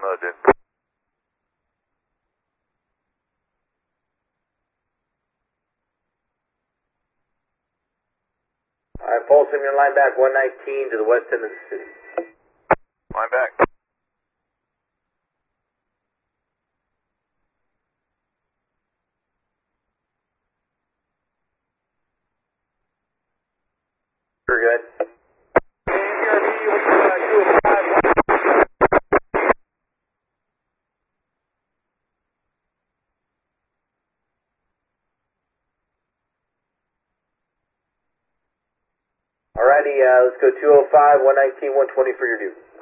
mode, dude. Alright, Folsom, your line back 119 to the west end of the city. Line back. You're good. Alrighty, let's go 205, 119, 120 for your due.